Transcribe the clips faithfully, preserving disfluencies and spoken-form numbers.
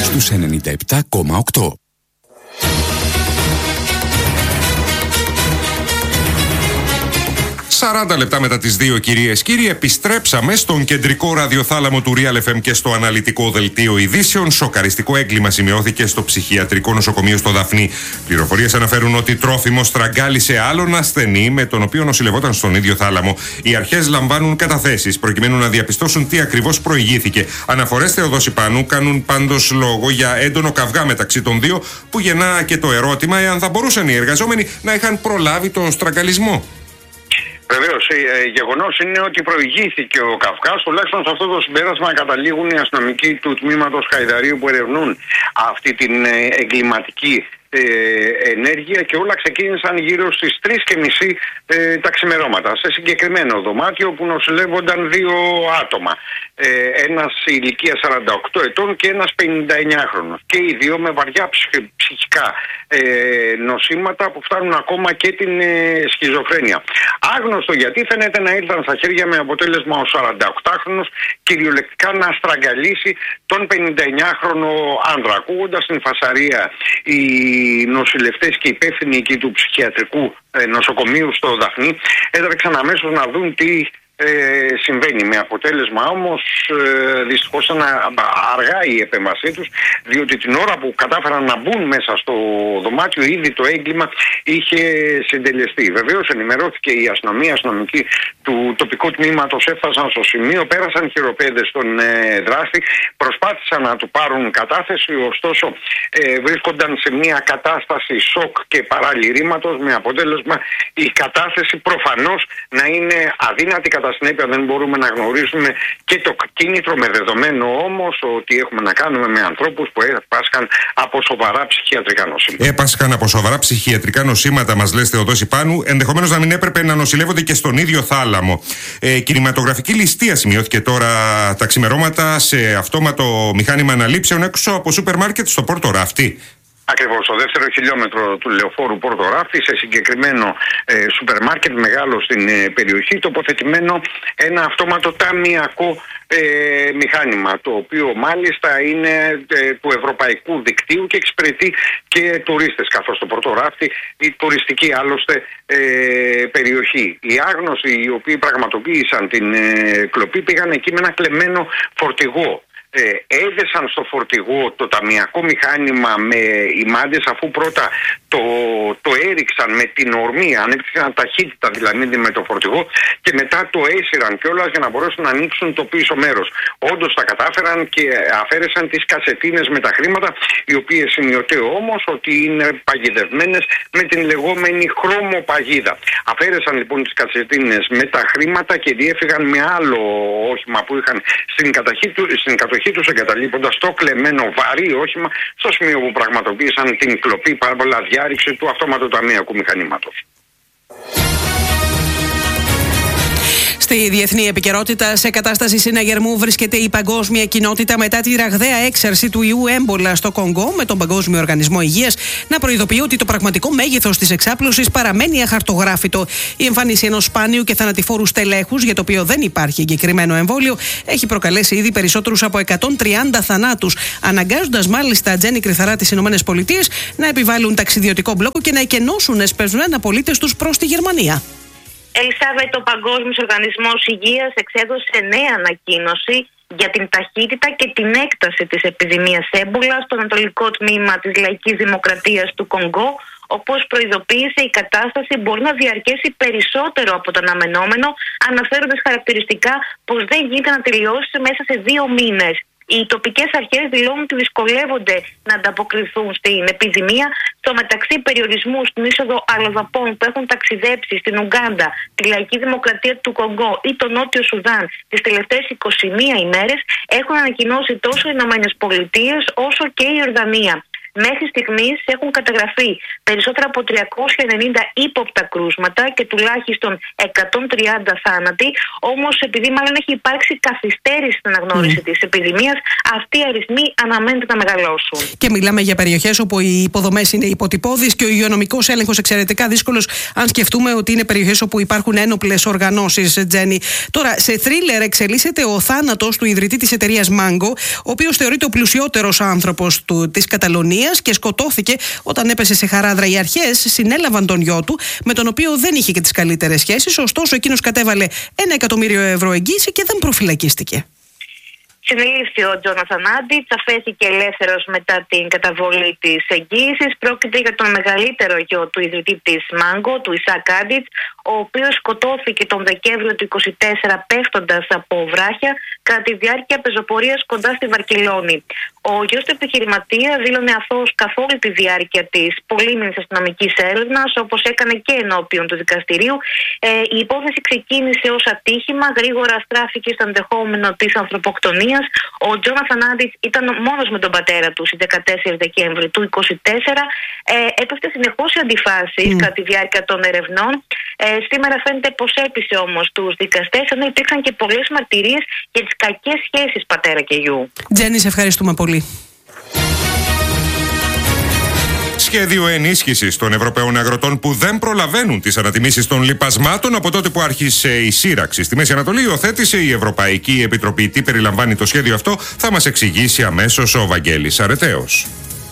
στους ενενήντα επτά κόμμα οκτώ. σαράντα λεπτά μετά τις δύο, κυρίες κύριοι, επιστρέψαμε στον κεντρικό ραδιοθάλαμο του Real εφ εμ και στο αναλυτικό δελτίο ειδήσεων. Σοκαριστικό έγκλημα σημειώθηκε στο ψυχιατρικό νοσοκομείο στο Δαφνί. Πληροφορίες αναφέρουν ότι τρόφιμο στραγγάλισε άλλον ασθενή με τον οποίο νοσηλευόταν στον ίδιο θάλαμο. Οι αρχές λαμβάνουν καταθέσεις προκειμένου να διαπιστώσουν τι ακριβώς προηγήθηκε. Αναφορές Θεοδόση Πάνου κάνουν πάντως λόγο για έντονο καυγά μεταξύ των δύο, που γεννά και το ερώτημα εάν θα μπορούσαν οι εργαζόμενοι να είχαν προλάβει τον στραγγαλισμό. Βεβαίως, ε, γεγονός είναι ότι προηγήθηκε ο καυγάς. Τουλάχιστον σε αυτό το συμπέρασμα καταλήγουν οι αστυνομικοί του τμήματος Χαϊδαρίου που ερευνούν αυτή την ε, εγκληματική ε, ενέργεια, και όλα ξεκίνησαν γύρω στις τρεις και μισή ε, τα ξημερώματα. Σε συγκεκριμένο δωμάτιο που νοσηλεύονταν δύο άτομα. Ε, ένας ηλικία σαράντα οκτώ ετών και ένας πενήντα εννιά χρονος. Και οι δύο με βαριά ψυχικά ε, νοσήματα που φτάνουν ακόμα και την ε, σχιζοφρένεια. Άγνωστο γιατί φαίνεται να ήρθαν στα χέρια με αποτέλεσμα ο σαρανταοκτάχρονος κυριολεκτικά να στραγγαλίσει τον πενηνταεννιάχρονο άντρα. Ακούγοντας την φασαρία, οι νοσηλευτές και οι υπεύθυνοι εκεί του ψυχιατρικού ε, νοσοκομείου στο Δαφνί έτρεξαν αμέσως να δουν τι Ε, συμβαίνει, με αποτέλεσμα όμως ε, δυστυχώς να αργά η επέμβασή τους, διότι την ώρα που κατάφεραν να μπουν μέσα στο δωμάτιο ήδη το έγκλημα είχε συντελεστεί. Βεβαίως ενημερώθηκε η αστυνομία, αστυνομικοί του τοπικού τμήματος έφτασαν στο σημείο, πέρασαν χειροπέδες στον ε, δράστη, προσπάθησαν να του πάρουν κατάθεση, ωστόσο ε, βρίσκονταν σε μια κατάσταση σοκ και παραλυρήματος, με αποτέλεσμα η κατάθεση προφανώς να είναι αδύνατη. Κατά συνέπεια δεν μπορούμε να γνωρίσουμε και το κίνητρο, με δεδομένο όμως ότι έχουμε να κάνουμε με ανθρώπους που έπασχαν από σοβαρά ψυχιατρικά νοσήματα. Έπασχαν από σοβαρά ψυχιατρικά νοσήματα, μας λες, Θεοδόση Πάνου, ενδεχομένως να μην έπρεπε να νοσηλεύονται και στον ίδιο θάλαμο. Ε, κινηματογραφική ληστεία σημειώθηκε τώρα τα ξημερώματα σε αυτόματο μηχάνημα αναλήψεων έξω από σούπερ μάρκετ στο Πόρτο Ράφτη. Ακριβώς, στο δεύτερο χιλιόμετρο του λεωφόρου Πόρτο Ράφτη, σε συγκεκριμένο ε, σούπερ μάρκετ μεγάλο στην ε, περιοχή, τοποθετημένο ένα αυτόματο ταμιακό ε, μηχάνημα, το οποίο μάλιστα είναι ε, του ευρωπαϊκού δικτύου και εξυπηρετεί και τουρίστες, καθώς το Πόρτο Ράφτη η τουριστική άλλωστε ε, περιοχή. Οι άγνωστοι οι οποίοι πραγματοποίησαν την ε, κλοπή πήγαν εκεί με ένα κλεμμένο φορτηγό. Ε, έδεσαν στο φορτηγό το ταμιακό μηχάνημα με ημάντες, αφού πρώτα το, το έριξαν με την ορμή, ανέπτυξαν ταχύτητα δηλαδή με το φορτηγό, και μετά το έσυραν κιόλας για να μπορέσουν να ανοίξουν το πίσω μέρος. Όντως τα κατάφεραν και αφαίρεσαν τις κασετίνες με τα χρήματα, οι οποίες σημειωτεί όμως ότι είναι παγιδευμένες με την λεγόμενη χρώμοπαγίδα. Αφαίρεσαν λοιπόν τις κασετίνες με τα χρήματα και διέφυγαν με άλλο όχημα που είχαν στην κατοχή του, στην κατοχή τους, εγκαταλείποντας το κλεμμένο βαρύ όχημα στο σημείο που πραγματοποίησαν την κλοπή, πάρα πολλά διάρρηξη του αυτόματου ταμιακού μηχανήματος. Στη διεθνή επικαιρότητα, σε κατάσταση συναγερμού βρίσκεται η παγκόσμια κοινότητα μετά τη ραγδαία έξαρση του ιού έμπολα στο Κονγκό, με τον Παγκόσμιο Οργανισμό Υγείας να προειδοποιεί ότι το πραγματικό μέγεθος της εξάπλωσης παραμένει αχαρτογράφητο. Η εμφάνιση ενός σπάνιου και θανατηφόρου στελέχους, για το οποίο δεν υπάρχει εγκεκριμένο εμβόλιο, έχει προκαλέσει ήδη περισσότερους από εκατόν τριάντα θανάτους, αναγκάζοντας μάλιστα Τζένι Κρυθαρά τις ΗΠΑ να επιβάλλουν ταξιδιωτικό μπλόκο και να εκενώσουν εσπευσμένα πολίτες τους προς τη Γερμανία. Ελισάβετ, ο Παγκόσμιος Οργανισμός Υγείας εξέδωσε νέα ανακοίνωση για την ταχύτητα και την έκταση της επιδημίας έμπολα στο ανατολικό τμήμα της Λαϊκής Δημοκρατίας του Κονγκό, όπως προειδοποίησε η κατάσταση μπορεί να διαρκέσει περισσότερο από το αναμενόμενο, αναφέροντας χαρακτηριστικά πως δεν γίνεται να τελειώσει μέσα σε δύο μήνες. Οι τοπικές αρχές δηλώνουν ότι δυσκολεύονται να ανταποκριθούν στην επιδημία. Στο μεταξύ, περιορισμού στην είσοδο αλλοδαπών που έχουν ταξιδέψει στην Ουγκάντα, τη Λαϊκή Δημοκρατία του Κονγκό ή το Νότιο Σουδάν τις τελευταίες είκοσι μία ημέρες έχουν ανακοινώσει τόσο οι ΗΠΑ όσο και η Ιορδανία. Μέχρι στιγμής έχουν καταγραφεί περισσότερα από τριακόσια ενενήντα ύποπτα κρούσματα και τουλάχιστον εκατόν τριάντα θάνατοι. Όμως, επειδή μάλλον έχει υπάρξει καθυστέρηση στην αναγνώριση mm. της επιδημίας, αυτοί οι αριθμοί αναμένεται να μεγαλώσουν. Και μιλάμε για περιοχές όπου οι υποδομές είναι υποτυπώδεις και ο υγειονομικός έλεγχος εξαιρετικά δύσκολος, αν σκεφτούμε ότι είναι περιοχές όπου υπάρχουν ένοπλες οργανώσεις, Τζένι. Τώρα, σε θρίλερ εξελίσσεται ο θάνατος του ιδρυτή της εταιρείας Mango, ο οποίος θεωρείται ο πλουσιότερος άνθρωπος του, της Καταλωνίας και σκοτώθηκε όταν έπεσε σε χαράδρα. Οι αρχές συνέλαβαν τον γιο του, με τον οποίο δεν είχε και τις καλύτερες σχέσεις, ωστόσο εκείνος κατέβαλε ένα εκατομμύριο ευρώ εγγύηση και δεν προφυλακίστηκε. Συνελήφθη ο Τζόναθαν Άντιτς, αφέθηκε ελεύθερος μετά την καταβολή της εγγύησης. Πρόκειται για τον μεγαλύτερο γιο του ιδρυτή της Mango, του Ισακ Άντιτς, ο οποίος σκοτώθηκε τον Δεκέμβριο του είκοσι τέσσερα πέφτοντας από βράχια κατά τη διάρκεια πεζοπορίας κοντά στη Βαρκελόνη. Ο γιος του επιχειρηματία δήλωνε αθώος καθ' όλη τη διάρκεια της πολύμηνης αστυνομικής έρευνας, όπως έκανε και ενώπιον του δικαστηρίου. Ε, η υπόθεση ξεκίνησε ως ατύχημα, γρήγορα στράφηκε στο ενδεχόμενο της ανθρωποκτονίας. Ο Τζόναθαν Άντιτς ήταν μόνος με τον πατέρα του στις δεκατέσσερις Δεκέμβρη του είκοσι τέσσερα. Ε, έπεφτε συνεχώς σε αντιφάσεις mm. κατά τη διάρκεια των ερευνών. Ε, σήμερα φαίνεται πως έπεισε όμως τους δικαστές, ενώ υπήρξαν και πολλές μαρτυρίες για τις κακές σχέσεις πατέρα και γιου. Τζένι, σε ευχαριστούμε πολύ. Σχέδιο ενίσχυσης των Ευρωπαίων αγροτών που δεν προλαβαίνουν τις ανατιμήσεις των λιπασμάτων από τότε που άρχισε η σύραξη στη Μέση Ανατολή υιοθέτησε η Ευρωπαϊκή Επιτροπή. Τι περιλαμβάνει το σχέδιο αυτό, θα μας εξηγήσει αμέσως ο Βαγγέλης Αρετέος.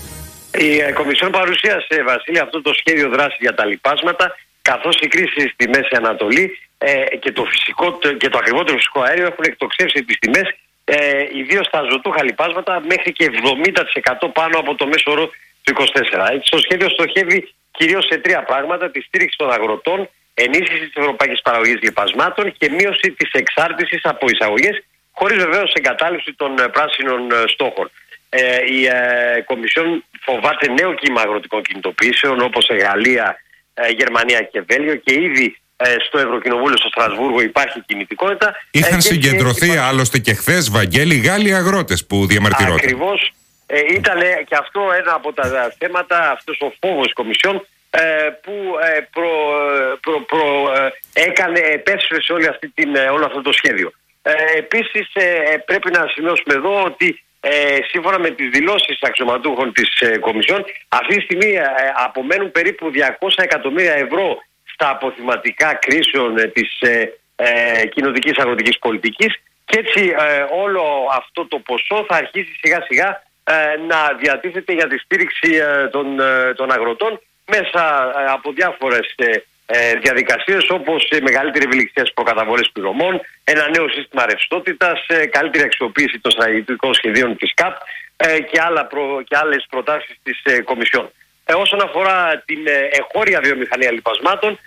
Η Κομισιόν παρουσίασε, Βασίλη, αυτό το σχέδιο δράσης για τα λιπάσματα, καθώς η κρίση στη Μέση Ανατολή ε, και, το φυσικό, και το ακριβότερο φυσικό αέριο έχουν εκτοξεύσει τις τιμές, ε, ιδίως στα ζωτούχα λιπάσματα, μέχρι και εβδομήντα τοις εκατό πάνω από το μέσο όρο του είκοσι τέσσερα. Έτσι, το σχέδιο στοχεύει κυρίως σε τρία πράγματα: τη στήριξη των αγροτών, ενίσχυση της ευρωπαϊκής παραγωγής λιπασμάτων και μείωση της εξάρτησης από εισαγωγές, χωρίς βεβαίως εγκατάλειψη των πράσινων στόχων. Ε, η ε, Κομισιόν φοβάται νέο κύμα αγροτικών κινητοποιήσεων, όπως η Γαλλία, ε, Γερμανία και Βέλγιο, και ήδη ε, στο Ευρωκοινοβούλιο στο Στρασβούργο υπάρχει κινητικότητα. Είχαν ε, συγκεντρωθεί και... άλλωστε και χθες, Βαγγέλη, Γάλλοι αγρότες που διαμαρτυρόταν. Ακριβώς. Ε, ήταν και αυτό ένα από τα θέματα, αυτός ο φόβος της Κομισιόν ε, που ε, προ, προ, προ, ε, έκανε, επέσφρεσε όλη αυτή την, όλο αυτό το σχέδιο. Ε, επίσης ε, πρέπει να σημειώσουμε εδώ ότι ε, σύμφωνα με τις δηλώσεις αξιωματούχων της ε, Κομισιόν, αυτή τη στιγμή ε, απομένουν περίπου διακόσια εκατομμύρια ευρώ στα αποθυματικά κρίσεων ε, της ε, ε, κοινοτικής αγροτικής πολιτικής, και έτσι ε, όλο αυτό το ποσό θα αρχίσει σιγά σιγά να διατίθεται για τη στήριξη των, των αγροτών μέσα από διάφορες διαδικασίες, όπως μεγαλύτερη ευελιξία στις προκαταβολές πληρωμών, ένα νέο σύστημα ρευστότητας, καλύτερη αξιοποίηση των στρατηγικών σχεδίων της ΚΑΠ και, άλλα προ, και άλλες προτάσεις της Κομισιόν. Ε, όσον αφορά την εγχώρια βιομηχανία λιπασμάτων,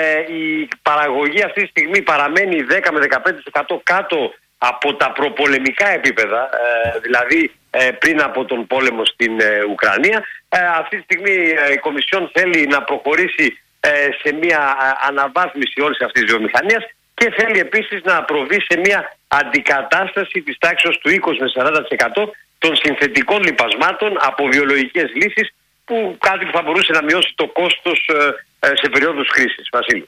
η παραγωγή αυτή τη στιγμή παραμένει δέκα με δεκαπέντε τοις εκατό κάτω από τα προπολεμικά επίπεδα, ε, δηλαδή ε, πριν από τον πόλεμο στην ε, Ουκρανία. Ε, αυτή τη στιγμή ε, η Κομισιόν θέλει να προχωρήσει ε, σε μια αναβάθμιση όλης αυτής της βιομηχανίας και θέλει επίσης να προβεί σε μια αντικατάσταση της τάξης του είκοσι με σαράντα τοις εκατό των συνθετικών λιπασμάτων από βιολογικές λύσεις, που κάτι που θα μπορούσε να μειώσει το κόστος ε, ε, σε περίοδους κρίσης. Βασίλη.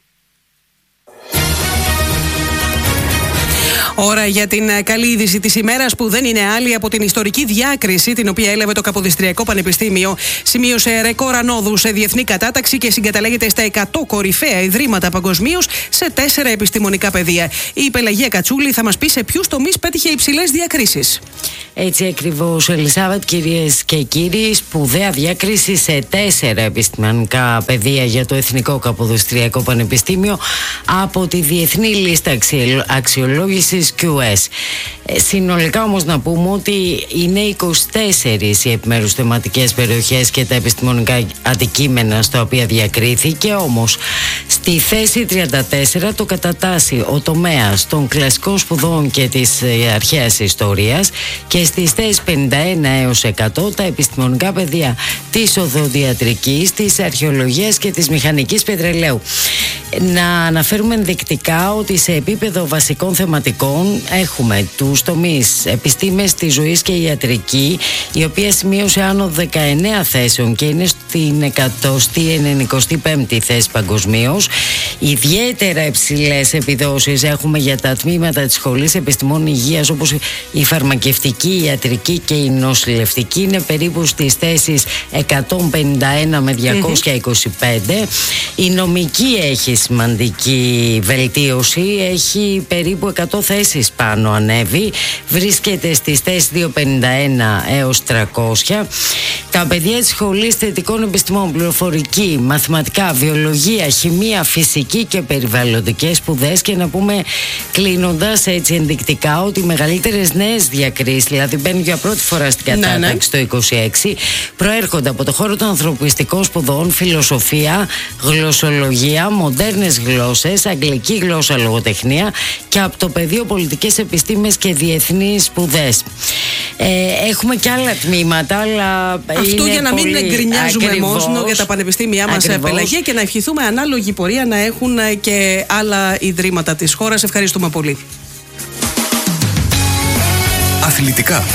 Ώρα για την καλή είδηση της ημέρας, που δεν είναι άλλη από την ιστορική διάκριση την οποία έλαβε το Καποδιστριακό Πανεπιστήμιο. Σημείωσε ρεκόρ ανόδου σε διεθνή κατάταξη και συγκαταλέγεται στα εκατό κορυφαία ιδρύματα παγκοσμίως σε τέσσερα επιστημονικά πεδία. Η Πελαγία Κατσούλη θα μας πει σε ποιους τομείς πέτυχε υψηλές διακρίσεις. Έτσι ακριβώς, Ελισάβετ, κυρίες και κύριοι, σπουδαία διάκριση σε τέσσερα επιστημονικά πεδία για το Εθνικό Καποδιστριακό Πανεπιστήμιο από τη Διεθνή Λίστα Αξιολόγησης κιου ες. Συνολικά όμως να πούμε ότι είναι είκοσι τέσσερις οι επιμέρους θεματικές περιοχές και τα επιστημονικά αντικείμενα στα οποία διακρίθηκε, όμως στη θέση τριάντα τέσσερα το κατατάσσει ο τομέας των κλασικών σπουδών και της αρχαίας ιστορίας, και στις θέσεις πενήντα ένα έως εκατό τα επιστημονικά πεδία της οδοντιατρικής, της αρχαιολογίας και της μηχανικής πετρελαίου. Να αναφέρουμε ενδεικτικά ότι σε επίπεδο βασικών θεματικών έχουμε του στους τομείς επιστήμες της ζωής και ιατρική, η οποία σημείωσε άνω δεκαεννέα θέσεων και είναι στην εκατοστή ενενηκοστή πέμπτη θέση παγκοσμίως. Ιδιαίτερα υψηλές επιδόσεις έχουμε για τα τμήματα της Σχολής Επιστημών Υγείας, όπως η φαρμακευτική, η ιατρική και η νοσηλευτική. Είναι περίπου στις θέσεις εκατόν πενήντα ένα με διακόσια είκοσι πέντε. Mm-hmm. Η νομική έχει σημαντική βελτίωση, έχει περίπου εκατό θέσεις πάνω ανέβει, βρίσκεται στις θέσεις διακόσια πενήντα ένα έως τριακόσια. Τα παιδιά της Σχολής Θετικών Επιστημών, πληροφορική, μαθηματικά, βιολογία, χημεία, φυσική και περιβαλλοντικές σπουδές. Και να πούμε, κλείνοντας έτσι ενδεικτικά, ότι οι μεγαλύτερες νέες διακρίσεις, δηλαδή μπαίνουν για πρώτη φορά στην κατάταξη ναι, ναι. το είκοσι έξι, προέρχονται από το χώρο των ανθρωπιστικών σπουδών, φιλοσοφία, γλωσσολογία, μοντέρνες γλώσσες, αγγλική γλώσσα, λογοτεχνία και από το πεδίο πολιτικές επιστήμες και διεθνείς σπουδές. Ε, έχουμε και άλλα τμήματα, αλλά αυτό είναι για να πολύ... μην γκρινιάζουμε μόνο για τα πανεπιστήμια μας, Πελαγία, και να ευχηθούμε ανάλογη πορεία να έχουν και άλλα ιδρύματα της χώρας. Ευχαριστούμε πολύ. Αθλητικά.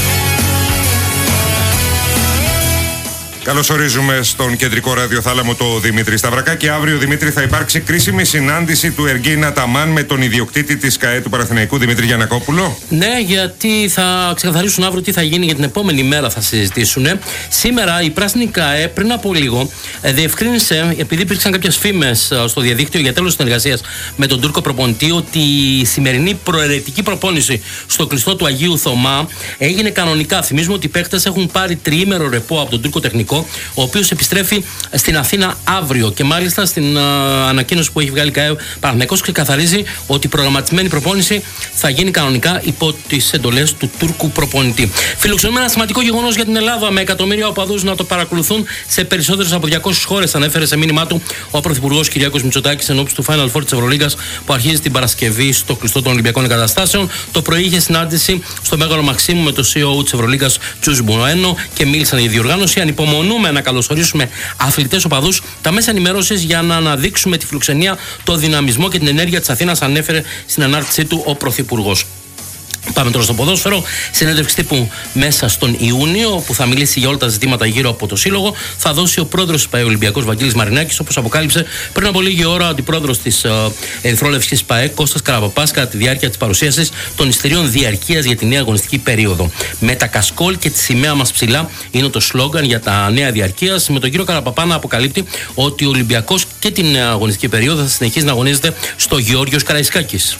Καλώς ορίζουμε στον κεντρικό ραδιοθάλαμο το Δημήτρη Σταυρακάκη. Αύριο, Δημήτρη, θα υπάρξει κρίσιμη συνάντηση του Εργίν Αταμάν με τον ιδιοκτήτη της ΚΑΕ του Παναθηναϊκού, Δημήτρη Γιαννακόπουλο. Ναι, γιατί θα ξεκαθαρίσουν αύριο τι θα γίνει για την επόμενη μέρα, θα συζητήσουν. Σήμερα η πράσινη ΚΑΕ πριν από λίγο διευκρίνησε, επειδή υπήρξαν κάποιες φήμες στο διαδίκτυο για τέλος συνεργασίας με τον Τούρκο προπονητή, ότι η σημερινή προαιρετική προπόνηση στο κλειστό του Αγίου Θωμά έγινε κανονικά. Θυμίζουμε ότι οι παίκτες έχουν πάρει τριήμερο ρεπό από τον Τούρκο τεχνικό, ο οποίος επιστρέφει στην Αθήνα αύριο. Και μάλιστα στην uh, ανακοίνωση που έχει βγάλει η ΚΑΕ Παναθηναϊκός ξεκαθαρίζει ότι η προγραμματισμένη προπόνηση θα γίνει κανονικά υπό τις εντολές του Τούρκου προπονητή. Φιλοξενούμε ένα σημαντικό γεγονός για την Ελλάδα, με εκατομμύρια οπαδούς να το παρακολουθούν σε περισσότερες από διακόσιες χώρες, ανέφερε σε μήνυμά του ο Πρωθυπουργός Κυριάκος Μητσοτάκης ενώπιση του Final Four της Ευρωλίγκας που αρχίζει την Παρασκευή στο κλειστό των Ολυμπιακών Εγκαταστάσεων. Το πρωί είχε συνάντηση στο Μέγαρο Μαξίμου με το σι ι ο της Ευρωλίγκας Τζους Μπουνουένο και μίλησαν για διοργάνωση. Ανυπομονούμε να καλωσορίσουμε αθλητές οπαδούς, τα μέσα ενημέρωσης, για να αναδείξουμε τη φιλοξενία, το δυναμισμό και την ενέργεια της Αθήνας, ανέφερε στην ανάρτησή του ο Πρωθυπουργός. Πάμε τώρα στο ποδόσφαιρο. Συνέντευξη τύπου μέσα στον Ιούνιο, που θα μιλήσει για όλα τα ζητήματα γύρω από το σύλλογο, θα δώσει ο πρόεδρος της ΠΑΕ Ολυμπιακός Βαγγέλης Μαρινάκης, όπως αποκάλυψε πριν από λίγη ώρα ο αντιπρόεδρος της uh, Ερυθρόλευκης ΠΑΕ Κώστας Καραπαπάς, κατά τη διάρκεια της παρουσίασης των εισιτηρίων διαρκείας για τη νέα αγωνιστική περίοδο. Με τα κασκόλ και τη σημαία μας ψηλά είναι το σλόγγαν για τα νέα διαρκείας, με τον κύριο Καραπαπά να αποκαλύπτει ότι ο Ολυμπιακός και την νέα αγωνιστική περίοδο θα συνεχίσει να αγωνίζεται στο Γεώργιος Καραϊσκάκης.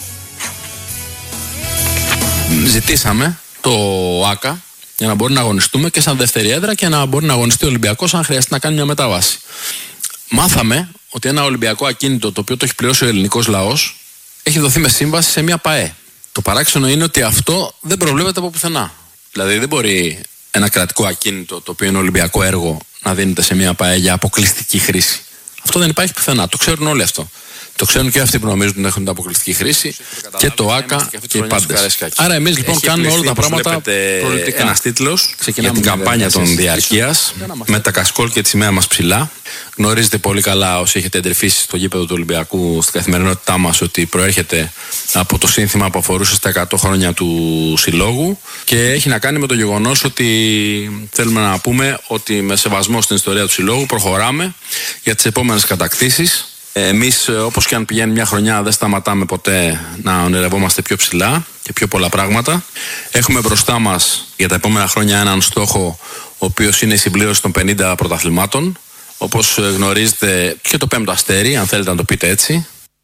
Ζητήσαμε το ΆΚΑ για να μπορεί να αγωνιστούμε και σαν δεύτερη έδρα και να μπορεί να αγωνιστεί ο Ολυμπιακός αν χρειαστεί να κάνει μια μετάβαση. Μάθαμε ότι ένα Ολυμπιακό ακίνητο, το οποίο το έχει πληρώσει ο ελληνικός λαός, έχει δοθεί με σύμβαση σε μια ΠΑΕ. Το παράξενο είναι ότι αυτό δεν προβλέπεται από πουθενά. Δηλαδή δεν μπορεί ένα κρατικό ακίνητο, το οποίο είναι Ολυμπιακό έργο, να δίνεται σε μια ΠΑΕ για αποκλειστική χρήση. Αυτό δεν υπάρχει πουθενά. Το ξέρουν όλοι αυτό. Το ξέρουν και αυτοί που νομίζουν ότι έχουν την αποκλειστική χρήση, και το ΆΚΑ και οι πάντες. Άρα εμείς λοιπόν έχει κάνουμε όλα τα πράγματα προληπτικά. Ένας τίτλος για την καμπάνια των διαρκείας, με τα κασκόλ και τη σημαία μας ψηλά. Γνωρίζετε πολύ καλά, όσοι έχετε εντρυφήσει στο γήπεδο του Ολυμπιακού στην καθημερινότητά μας, ότι προέρχεται από το σύνθημα που αφορούσε στα εκατό χρόνια του συλλόγου και έχει να κάνει με το γεγονός ότι θέλουμε να πούμε ότι με σεβασμό στην ιστορία του συλλόγου προχωράμε για τις επόμενες κατακτήσεις. Εμείς, όπως και αν πηγαίνει μια χρονιά, δεν σταματάμε ποτέ να ονειρευόμαστε πιο ψηλά και πιο πολλά πράγματα. Έχουμε μπροστά μας για τα επόμενα χρόνια έναν στόχο, ο οποίος είναι η συμπλήρωση των πενήντα πρωταθλημάτων. Όπως γνωρίζετε, και το πέμπτο αστέρι, αν θέλετε να το πείτε έτσι.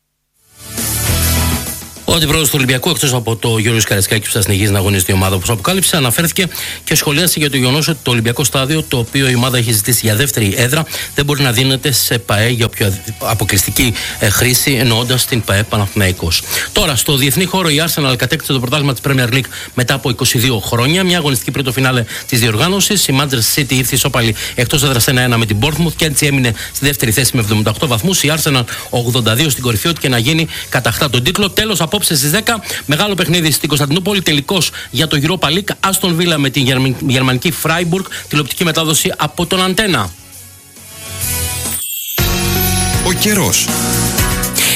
Ο αντιπρόεδρος του Ολυμπιακού, εκτός από το Γιώργος Καραϊσκάκη που θα συνεχίζει να αγωνίζεται η ομάδα, όπως αποκάλυψε, αναφέρθηκε και σχολίασε για το γεγονός ότι το Ολυμπιακό στάδιο, το οποίο η ομάδα έχει ζητήσει για δεύτερη έδρα, δεν μπορεί να δίνεται σε ΠΑΕ για όποια αποκλειστική χρήση, εννοώντας την ΠΑΕ Παναθηναϊκός. Τώρα, στο διεθνή χώρο, η Arsenal κατέκτησε το πρωτάθλημα της Premier League μετά από είκοσι δύο χρόνια. Μια αγωνιστική πρώτο φινάλε της διοργάνωσης. Η Manchester City ήρθε ισόπαλη εκτός έδρας ένα ένα με την Bournemouth και έτσι έμεινε στη δεύτερη θέση με εβδομήντα οκτώ βαθμούς. Η Arsenal ογδόντα δύο στην κορυφή, και να γίνει κατακτά τον τίτλο. Τέλος, απόψε στις δέκα, μεγάλο παιχνίδι στην Κωνσταντινούπολη. Τελικός για το Europa League. Aston Villa με την γερμανική Freiburg. Τηλεοπτική μετάδοση από τον Αντένα. Ο καιρός.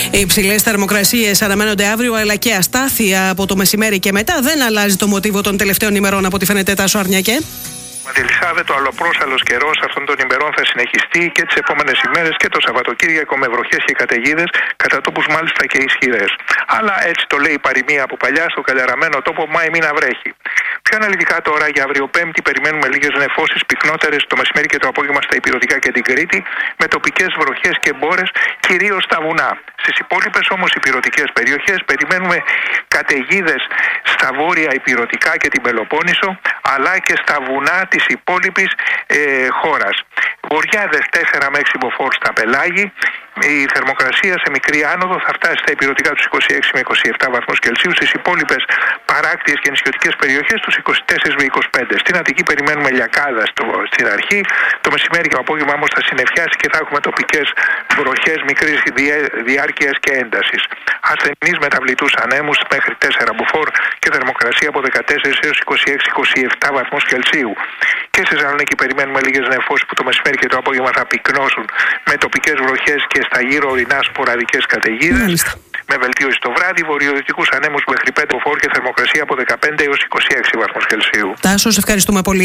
Οι υψηλές θερμοκρασίες αναμένονται αύριο, αλλά και αστάθεια από το μεσημέρι και μετά. Δεν αλλάζει το μοτίβο των τελευταίων ημερών από ό,τι φαίνεται, Τάσο Αρνιακέ. Ελισάβετ, ο αλλοπρόσαλος καιρός αυτών των ημερών θα συνεχιστεί και τις επόμενες ημέρες και το Σαββατοκύριακο με βροχές και καταιγίδες, κατά τόπους μάλιστα και ισχυρές. Αλλά έτσι το λέει η παροιμία από παλιά, στο καλιαραμένο τόπο Μάη μην να βρέχει. Πιο αναλυτικά τώρα για αύριο Πέμπτη περιμένουμε λίγες νεφώσεις πυκνότερες το μεσημέρι και το απόγευμα στα Ηπειρωτικά και την Κρήτη, με τοπικές βροχές και μπόρες κυρίως στα βουνά. Στις υπόλοιπες όμως ηπειρωτικές περιοχές περιμένουμε καταιγίδες στα βόρεια Ηπειρωτικά και την Πελοπόννησο, αλλά και στα βουνά της υπόλοιπης ε, χώρας. Βοριάδες τέσσερα με έξι μποφόρ στα Πελάγη. Η θερμοκρασία σε μικρή άνοδο θα φτάσει στα Ηπειρωτικά τους είκοσι έξι με είκοσι επτά βαθμούς Κελσίου, στις υπόλοιπες παράκτιες και νησιωτικές περιοχές τους είκοσι τέσσερα με είκοσι πέντε. Στην Αττική περιμένουμε λιακάδα στο, στην αρχή, το μεσημέρι και το απόγευμα όμως θα συννεφιάσει και θα έχουμε τοπικές βροχές μικρής διάρκειας και έντασης. Ασθενείς μεταβλητούς ανέμους μέχρι τέσσερα μποφόρ και θερμοκρασία από δεκατέσσερα έως είκοσι έξι με είκοσι επτά βαθμούς Κελσίου. Και στη Θεσσαλονίκη περιμένουμε λίγες νεφώσεις που το μεσημέρι και το απόγευμα θα πυκνώσουν με τοπικές βροχές και στα γύρω ορεινά σποραδικές καταιγίδες. Με βελτίωση το βράδυ, βορειοδυτικούς ανέμους μέχρι πέντε μποφόρ και θερμοκρασία από δεκαπέντε έως είκοσι έξι βαθμούς Κελσίου. Τάσο, ευχαριστούμε πολύ.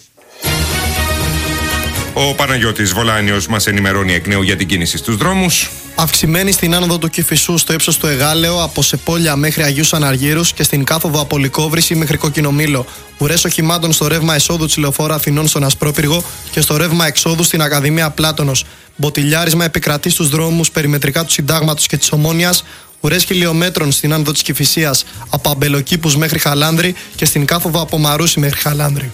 Ο Παναγιώτης Βολάνιος μας ενημερώνει εκ νέου για την κίνηση στους δρόμους. Αυξημένη στην άνοδο του Κηφισού στο ύψος του Εγάλεο από Σεπόλια μέχρι Αγίους Αναργύρους και στην κάθοδο από Λυκόβρηση μέχρι Κοκκινομήλο. Ουρές οχημάτων στο ρεύμα εσόδου της Λεωφόρου Αθηνών στον Ασπρόπυργο και στο ρεύμα εξόδου στην Ακαδημία Πλάτωνος. Μποτιλιάρισμα επικρατεί στους δρόμους περιμετρικά του Συντάγματος και της Ομόνοιας. Ουρές χιλιόμετρων στην άνοδο της Κηφισίας από Αμπελοκήπους μέχρι Χαλάνδρη και στην κάθοδο από Μαρούσι μέχρι Χαλάνδρη.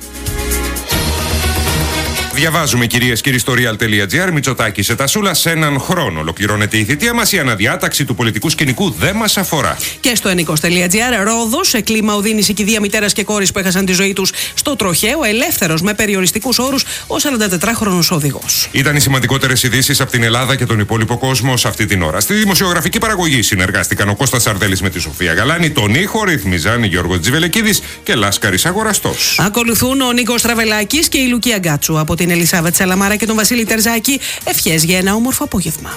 Διαβάζουμε, κυρίες και κύριοι, στο real.gr. Μητσοτάκης σε Τασούλα, σε έναν χρόνο ολοκληρώνεται η θητεία μας. Η αναδιάταξη του πολιτικού σκηνικού δεν μας αφορά. Και στο ενίκος.gr. Ρόδος, σε κλίμα οδύνης η κηδεία μητέρας και κόρης που έχασαν τη ζωή τους στο τροχαίο, ελεύθερος με περιοριστικούς όρους ο σαραντατετράχρονος οδηγός. Ήταν οι σημαντικότερες ειδήσεις από την Ελλάδα και τον υπόλοιπο κόσμο σε αυτή την ώρα. Στη δημοσιογραφική παραγωγή συνεργάστηκαν ο Κώστας Σαρδέλης με τη Σοφία Γαλάνη, τον ήχο ρυθμιζάν Γιώργο Τζιβελεκίδης και Λάσκαρης Αγοραστός. Ακολουθούν ο Νίκος Τραβελάκης και η Λουκία Γκάτσου. Από την Ελισάβετ Σαλαμάρα και τον Βασίλη Τερζάκη, ευχές για ένα όμορφο απόγευμα.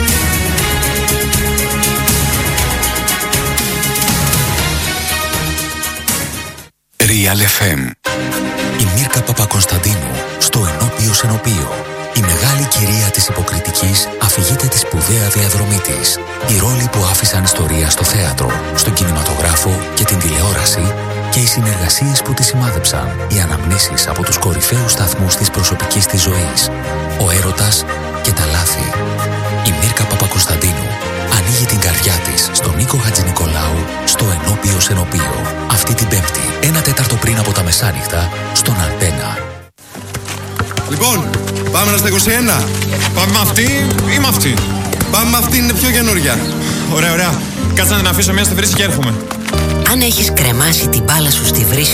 Real εφ εμ. Η Μίρκα Παπακωνσταντίνου στο Ενώπιος Ενωπείο. Η μεγάλη κυρία της υποκριτικής αφηγείται τη σπουδαία διαδρομή της. Οι ρόλοι που άφησαν ιστορία στο θέατρο, στον κινηματογράφο και την τηλεόραση και οι συνεργασίες που τη σημάδεψαν, οι αναμνήσεις από τους κορυφαίους σταθμούς της προσωπικής της ζωής, ο έρωτας και τα λάθη. Η Μίρκα Παπακωνσταντίνου ανοίγει την καρδιά της στον Νίκο Χατζηνικολάου στο Ενώπιος Ενωπείο. Αυτή την Πέμπτη, ένα τέταρτο πριν από τα μεσάνυχτα, στον Αντένα. Λοιπόν, πάμε στα είκοσι ένα. Πάμε με αυτή ή με αυτή? Πάμε με αυτή, είναι πιο καινούρια. Ωραία, ωραία. Κάτσε να την αφήσω μια στη βρύση και έρχομαι. Αν έχεις κρεμάσει την μπάλα σου στη βρύση